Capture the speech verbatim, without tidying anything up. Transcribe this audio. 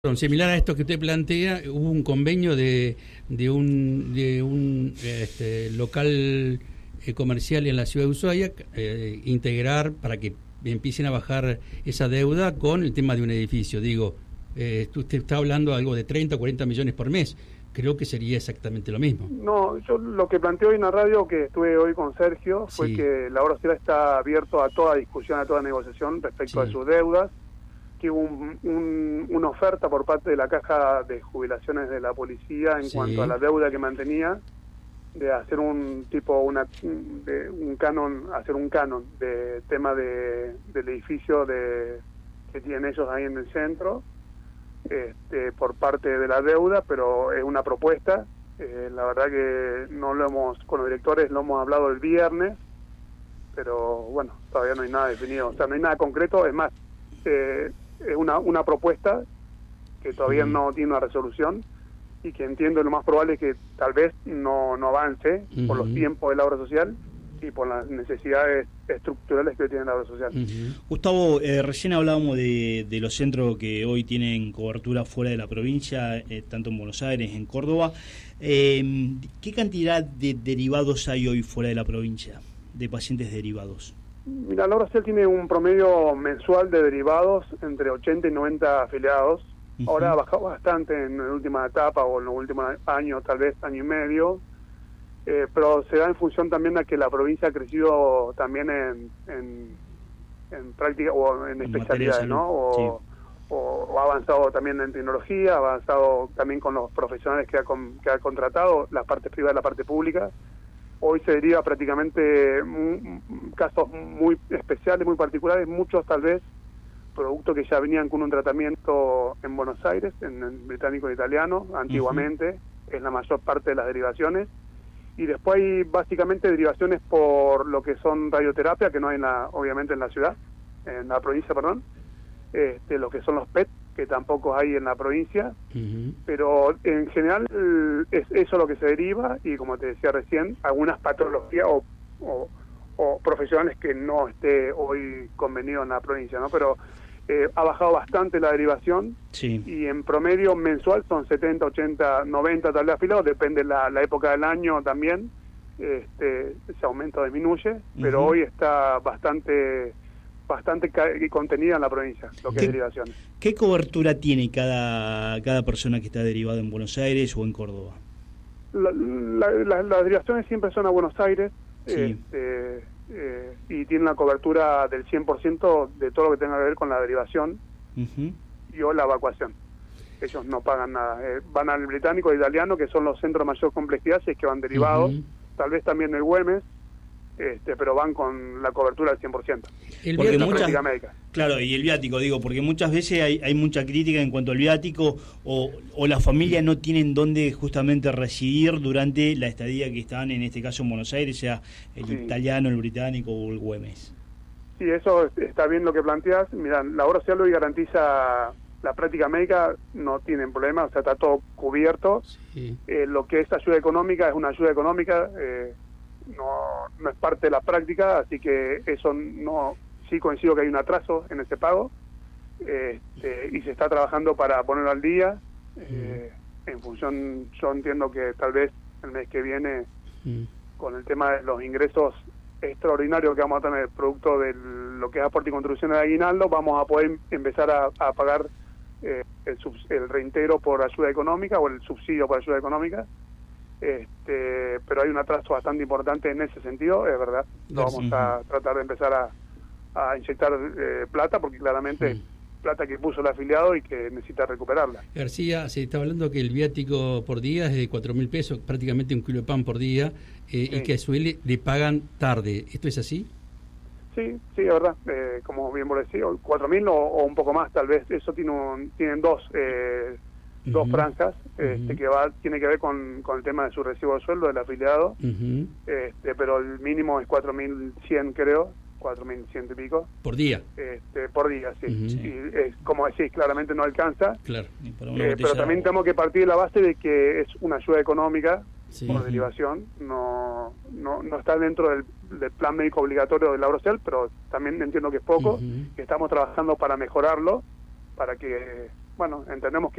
Similar a esto que usted plantea, hubo un convenio de, de un, de un este, local eh, comercial en la ciudad de Ushuaia, eh, integrar para que empiecen a bajar esa deuda con el tema de un edificio. Digo, eh, usted está hablando algo de treinta o cuarenta millones por mes. Creo que sería exactamente lo mismo. No, yo lo que planteé hoy en la radio, que estuve hoy con Sergio, fue sí. que la obra social está abierto a toda discusión, a toda negociación respecto sí. a sus deudas, que hubo un, un, una oferta por parte de la Caja de Jubilaciones de la Policía en sí. cuanto a la deuda que mantenía, de hacer un tipo, una de un canon, hacer un canon de tema de del edificio de que tienen ellos ahí en el centro, este, por parte de la deuda, pero es una propuesta. Eh, la verdad que no lo hemos, con los directores lo hemos hablado el viernes, pero bueno, todavía no hay nada definido, o sea, no hay nada concreto, es más, eh, es una, una propuesta que todavía mm. no tiene una resolución y que entiendo lo más probable es que tal vez no, no avance mm-hmm. por los tiempos de la obra social y por las necesidades estructurales que tiene la obra social. Uh-huh. Gustavo, eh, recién hablábamos de, de los centros que hoy tienen cobertura fuera de la provincia, eh, tanto en Buenos Aires, en Córdoba. Eh, ¿Qué cantidad de derivados hay hoy fuera de la provincia, de pacientes derivados? Mira, la obra social tiene un promedio mensual de derivados entre ochenta y noventa afiliados. Uh-huh. Ahora ha bajado bastante en la última etapa o en los últimos años, tal vez año y medio. Eh, pero se da en función también de que la provincia ha crecido también en, en, en práctica o en, en especialidades, ¿no? O, sí. o, o ha avanzado también en tecnología, ha avanzado también con los profesionales que ha, con, que ha contratado, la parte privada y la parte pública. Hoy se deriva prácticamente m- casos muy especiales, muy particulares, muchos tal vez productos que ya venían con un tratamiento en Buenos Aires, en el británico e italiano, antiguamente, uh-huh. es la mayor parte de las derivaciones. Y después hay básicamente derivaciones por lo que son radioterapia, que no hay en la, obviamente en la ciudad, en la provincia, perdón, este, lo que son los P E T, que tampoco hay en la provincia, uh-huh. pero en general es eso lo que se deriva, y como te decía recién, algunas patologías o, o, o profesionales que no esté hoy convenido en la provincia, ¿no? Pero eh, ha bajado bastante la derivación, sí. y en promedio mensual son setenta, ochenta, noventa tal vez afiliados, depende la, la época del año también, este, ese aumento disminuye, uh-huh. pero hoy está bastante bastante ca- contenida en la provincia, lo que es derivaciones. ¿Qué cobertura tiene cada, cada persona que está derivada en Buenos Aires o en Córdoba? La, la, la, las derivaciones siempre son a Buenos Aires, sí. este, eh, y tienen la cobertura del cien por ciento de todo lo que tenga que ver con la derivación uh-huh. y o la evacuación. Ellos no pagan nada. Eh, van al británico e italiano, que son los centros de mayor complejidad, si es que van derivados, uh-huh. tal vez también el Güemes, este, pero van con la cobertura del cien por ciento. El porque muchas, práctica médica. Claro, y el viático, digo, porque muchas veces hay, hay mucha crítica en cuanto al viático, o, o la familia no tienen dónde justamente residir durante la estadía que están, en este caso en Buenos Aires, sea el sí. italiano, el británico o el Güemes. Sí, eso está bien lo que planteas. Mirá, la obra social hoy garantiza la práctica médica, no tienen problema, o sea, está todo cubierto. Sí. Eh, lo que es ayuda económica es una ayuda económica, eh, no no es parte de la práctica, así que eso no, sí coincido que hay un atraso en ese pago, este, y se está trabajando para ponerlo al día, eh, en función, yo entiendo que tal vez el mes que viene, mm. con el tema de los ingresos extraordinarios que vamos a tener producto de lo que es aporte y contribución de aguinaldo, vamos a poder empezar a, a pagar eh, el, sub, el reintegro por ayuda económica o el subsidio por ayuda económica. Este, pero hay un atraso bastante importante en ese sentido, es verdad. No vamos uh-huh. a tratar de empezar a, a inyectar eh, plata, porque claramente uh-huh. plata que puso el afiliado y que necesita recuperarla. García, se está hablando que el viático por día es de cuatro mil pesos, prácticamente un kilo de pan por día, eh, sí. y que a su vez le pagan tarde. ¿Esto es así? Sí, sí, es verdad. Eh, como bien vos decís, cuatro mil o, o un poco más, tal vez. Eso tiene un, tienen dos... Eh, dos uh-huh. franjas, este, uh-huh. que va tiene que ver con, con el tema de su recibo de sueldo del afiliado, uh-huh. este, pero el mínimo es cuatro mil cien, creo, cuatro mil cien y pico. ¿Por día? Este, por día, sí. Uh-huh. Y es, como decís, claramente no alcanza, claro. eh, pero también de tenemos que partir de la base de que es una ayuda económica, sí. por uh-huh. derivación, no, no no está dentro del, del plan médico obligatorio de la obra social, pero también entiendo que es poco, uh-huh. que estamos trabajando para mejorarlo, para que... bueno, entendemos que